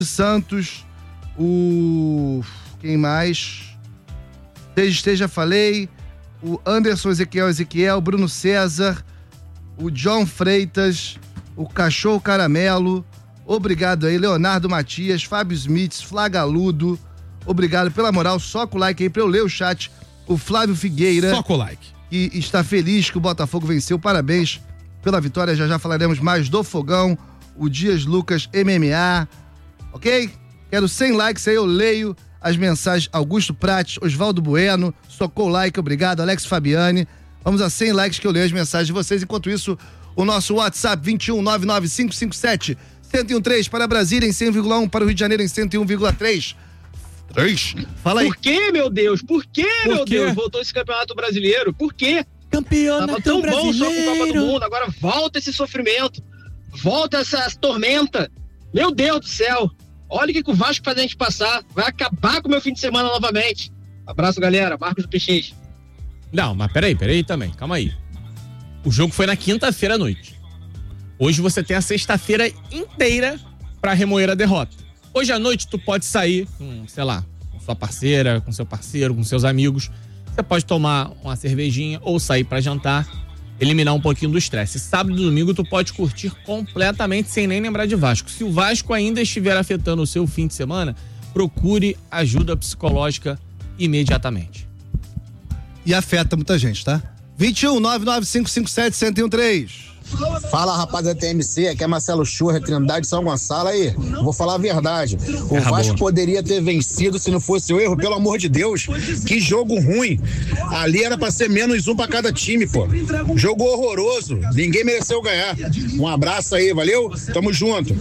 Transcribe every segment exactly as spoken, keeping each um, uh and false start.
Santos, o... quem mais? Esteja, falei. O Anderson Ezequiel Ezequiel, Bruno César, o John Freitas, o Cachorro Caramelo, obrigado aí, Leonardo Matias, Fábio Smith, Flagaludo, obrigado pela moral, soca o like aí pra eu ler o chat. O Flávio Figueira, soca o like, que está feliz que o Botafogo venceu, parabéns pela vitória, já já falaremos mais do Fogão. O Dias Lucas M M A, ok? Quero cem likes aí, eu leio as mensagens. Augusto Prates, Osvaldo Bueno, socou o like, obrigado. Alex Fabiane, vamos a cem likes que eu leio as mensagens de vocês. Enquanto isso, o nosso WhatsApp vinte e um, nove nove cinco cinco sete, um zero um três para Brasília em cem vírgula um, para o Rio de Janeiro em cento e um vírgula três. três. Fala aí. Por que, meu Deus? Por que, Por meu quê? Deus? Voltou esse campeonato brasileiro? Por quê? Campeonato Tava tão bom só com brasileiro. a Copa do Mundo, agora volta esse sofrimento. Volta essa tormenta. Meu Deus do céu. Olha o que, que o Vasco faz a gente passar. Vai acabar com o meu fim de semana novamente. Abraço, galera. Marcos do P X. Não, mas peraí, peraí também. Calma aí. O jogo foi na quinta-feira à noite. Hoje você tem a sexta-feira inteira pra remoer a derrota. Hoje à noite tu pode sair com, sei lá, com sua parceira, com seu parceiro, com seus amigos. Você pode tomar uma cervejinha ou sair pra jantar, eliminar um pouquinho do estresse. Sábado e domingo tu pode curtir completamente sem nem lembrar de Vasco. Se o Vasco ainda estiver afetando o seu fim de semana, procure ajuda psicológica imediatamente. E afeta muita gente, tá? vinte e um, nove nove cinco cinco sete, um zero um três. Fala, rapaz da T M C, aqui é Marcelo Churra, Trindade São Gonçalo. Aí, vou falar a verdade, o Erra Vasco boa. poderia ter vencido se não fosse o erro, pelo amor de Deus, que jogo ruim. Ali era pra ser menos um pra cada time, pô. Jogo horroroso, ninguém mereceu ganhar. Um abraço aí, valeu? Tamo junto.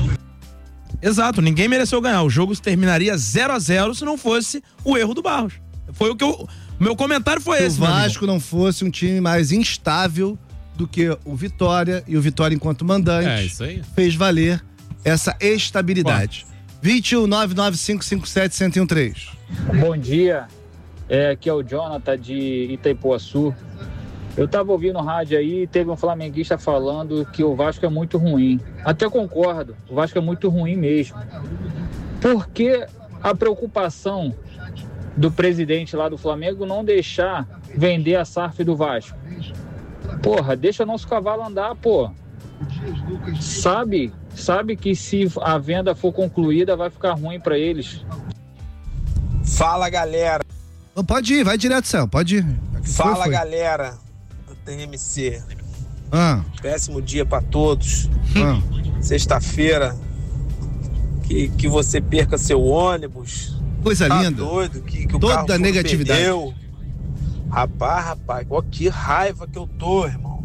Exato, ninguém mereceu ganhar. O jogo terminaria zero a zero se não fosse o erro do Barros. Foi o que eu... Meu comentário foi Se esse, o Vasco não fosse um time mais instável do que o Vitória, e o Vitória enquanto mandante, É, isso aí. fez valer essa estabilidade. vinte e um, nove nove cinco cinco sete, um zero um três. Bom dia, é, aqui é o Jonathan de Itaipuaçu. Eu tava ouvindo no rádio aí, teve um flamenguista falando que o Vasco é muito ruim. Até concordo, o Vasco é muito ruim mesmo. Por que a preocupação do presidente lá do Flamengo não deixar vender a S A F do Vasco? Porra, deixa nosso cavalo andar, pô. Sabe, sabe que se a venda for concluída vai ficar ruim pra eles. Fala, galera. Não, pode ir, vai direto, Céu, pode ir. Fala, Foi, foi. galera do T M C. Ah, Péssimo dia pra todos. ah. Sexta-feira, que, que você perca seu ônibus. Coisa Tá linda. doido, que, que o Toda carro todo negatividade. perdeu. Rapaz, rapaz, ó, que raiva que eu tô, irmão.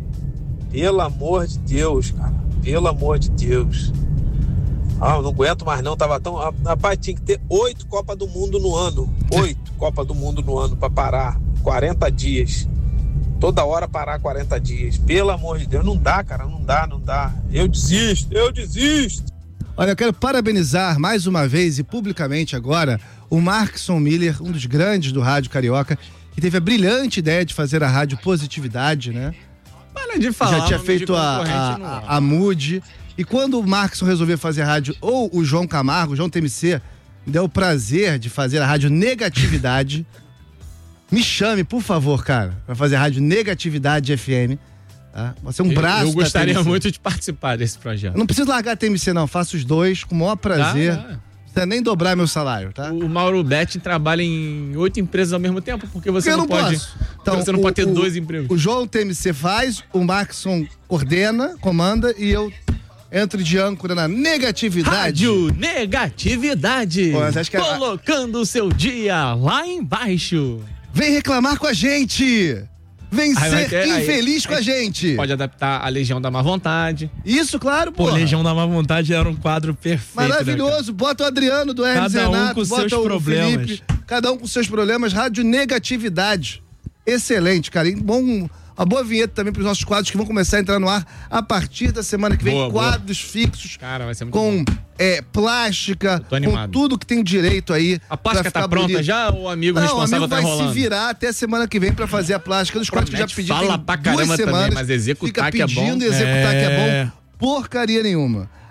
Pelo amor de Deus, cara. Pelo amor de Deus. Ah, eu não aguento mais não, tava tão... Rapaz, tinha que ter oito Copas do Mundo no ano. Oito Copas do Mundo no ano pra parar. quarenta dias. Toda hora parar quarenta dias. Pelo amor de Deus, não dá, cara, não dá, não dá. Eu desisto, eu desisto. Olha, eu quero parabenizar mais uma vez e publicamente agora o Markson Miller, um dos grandes do rádio carioca, que teve a brilhante ideia de fazer a rádio Positividade, né? Para de falar. Já tinha nome de feito a, concorrente no a, ar. a, a Mood. E quando o Markson resolveu fazer a rádio, ou o João Camargo, o João T M C, me deu o prazer de fazer a rádio Negatividade. Me chame, por favor, cara, pra fazer a rádio Negatividade F M. Tá? Você é um Eu- braço Eu gostaria da T M C. muito de participar desse projeto. Eu não preciso largar a T M C, não. Faço os dois com o maior prazer. Tá, tá. Não precisa nem dobrar meu salário, tá? O Mauro Betti trabalha em oito empresas ao mesmo tempo, porque você Eu não, não pode. posso. Então, você não o- pode ter o- dois empregos. O João T M C faz, o Markson coordena, comanda e eu entro de âncora na negatividade. Rádio Negatividade. Pô, mas acho que a- colocando o seu dia lá embaixo. Vem reclamar com a gente! Vem Aí vai ser ter- aí- infeliz com a gente! Pode adaptar a Legião da Má Vontade. Isso, claro, pô. Pô, Legião da Má Vontade era um quadro perfeito. né, Maravilhoso. Bota o Adriano do Hermes Cada um Renato, com bota seus o problemas. Felipe, cada um com seus problemas. Rádio Negatividade. Excelente, cara. E bom, uma boa vinheta também para os nossos quadros que vão começar a entrar no ar a partir da semana que vem. Boa, boa. Quadros fixos Cara, vai ser muito com bom. é, plástica, tô com animado. tudo que tem direito aí. A plástica pra tá ficar pronta bonito. já? O amigo Não, o responsável amigo tá vai enrolando? se virar até semana que vem pra fazer a plástica dos quadros que já Promete, pediu. fala tem pra duas caramba também, semanas, mas executar fica que é bom. pedindo e executar É. que é bom. Porcaria nenhuma.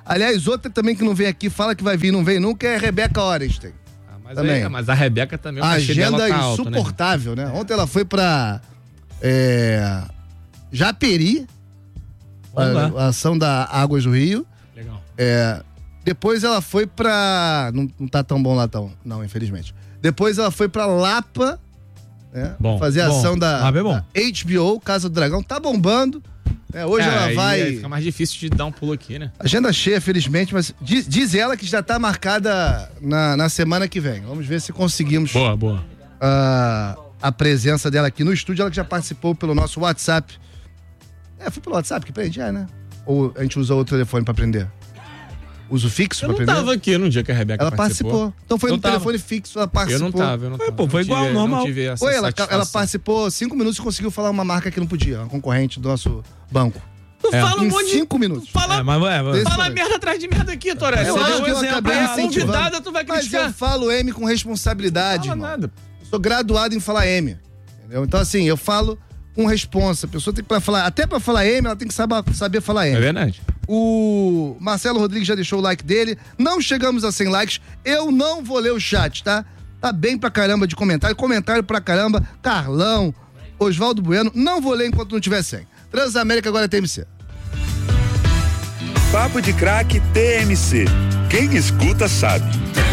Aliás, outra também que não vem aqui, fala que vai vir, não vem nunca, é a Rebeca Orenstein. Ah, mas, também. aí, mas a Rebeca também, o a cachê dela agenda tá alto, insuportável, né? né? Ontem ela foi pra é, Japeri, a, a ação da Águas do Rio. Legal. É, depois ela foi pra... Não, não tá tão bom lá, tão, não, infelizmente. Depois ela foi pra Lapa, né? Bom, fazer a bom. ação da, Ah, bem bom. da H B O, Casa do Dragão. Tá bombando. É, hoje É, ela aí vai... Fica mais difícil de dar um pulo aqui, né? Agenda cheia, felizmente, mas diz, diz ela que já tá marcada na, na semana que vem. Vamos ver se conseguimos Boa, boa. a, a presença dela aqui no estúdio. Ela que já participou pelo nosso WhatsApp. É, foi pelo WhatsApp que prende, é, né? Ou a gente usou outro telefone pra prender? Uso fixo Eu pra não prender? tava aqui no dia que a Rebeca Ela participou. participou. Então foi Eu no tava. telefone fixo, ela Eu participou. não tava, eu não tava. Pô, foi Não igual, tive- normal. Não tive essa Foi ela, satisfação. ela participou cinco minutos e conseguiu falar uma marca que não podia, uma concorrente do nosso banco. Tu É. fala um Em monte de... cinco minutos. Fala, É, mas é, mas- Desse- fala merda atrás de merda aqui, Torres. Eu Você acho deu um que eu exemplo. acabei Aí a incentivando. convidada, tu vai Mas criticar. eu falo M com responsabilidade, Fala irmão. nada. Eu sou graduado em falar M. Entendeu? Então, assim, eu falo com responsa. A pessoa tem que pra falar, até pra falar M, ela tem que saber, saber falar É M. verdade. O Marcelo Rodrigues já deixou o like dele. Não chegamos a cem likes. Eu não vou ler o chat, tá? Tá bem pra caramba de comentário. Comentário pra caramba. Carlão, Oswaldo Bueno. Não vou ler enquanto não tiver cem. Transamérica agora é T M C. Papo de Craque T M C. Quem escuta sabe.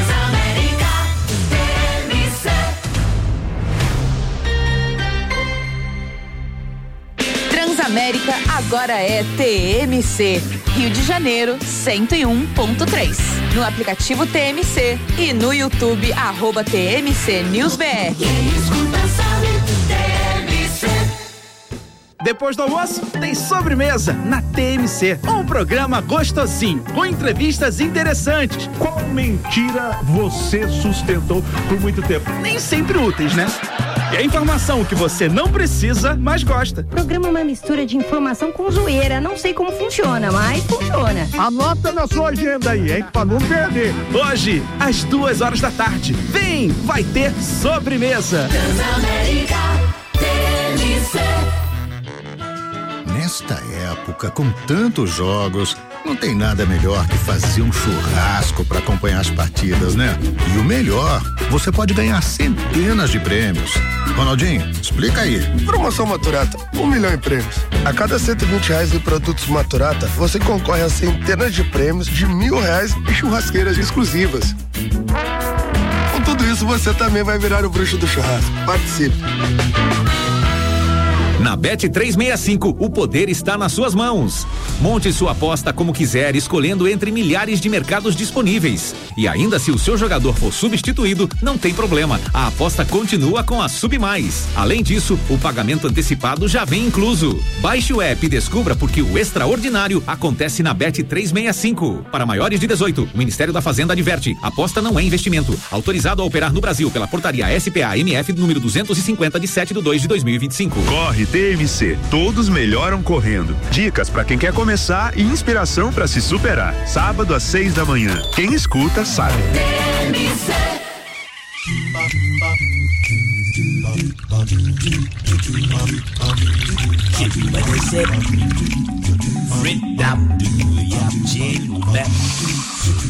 Transamérica agora é T M C. Rio de Janeiro, cento e um ponto três. No aplicativo T M C e no YouTube, arroba T M C News B R. Depois do almoço, tem sobremesa na T M C. Um programa gostosinho, com entrevistas interessantes. Qual mentira você sustentou por muito tempo? Nem sempre úteis, né? E a informação que você não precisa, mas gosta. O programa é uma mistura de informação com zoeira. Não sei como funciona, mas funciona. Anota na sua agenda aí, hein? Pra não perder. Hoje, às duas horas da tarde. Vem, vai ter sobremesa. Transamérica T M C. Nesta época, com tantos jogos, não tem nada melhor que fazer um churrasco para acompanhar as partidas, né? E o melhor, você pode ganhar centenas de prêmios. Ronaldinho, explica aí. Promoção Maturata, um milhão em prêmios. A cada cento e vinte reais em produtos Maturata, você concorre a centenas de prêmios de mil reais e churrasqueiras exclusivas. Com tudo isso, você também vai virar o bruxo do churrasco. Participe! Na Bet trezentos e sessenta e cinco, o poder está nas suas mãos. Monte sua aposta como quiser, escolhendo entre milhares de mercados disponíveis. E ainda se o seu jogador for substituído, não tem problema. A aposta continua com a Submais. Além disso, o pagamento antecipado já vem incluso. Baixe o app e descubra porque o extraordinário acontece na Bet trezentos e sessenta e cinco. Para maiores de dezoito, o Ministério da Fazenda adverte: aposta não é investimento. Autorizado a operar no Brasil pela portaria S P A M F número duzentos e cinquenta de sete de dois de dois mil e vinte e cinco. Corre T M C, todos melhoram correndo. Dicas para quem quer começar e inspiração para se superar. Sábado às seis da manhã. Quem escuta sabe. T M C.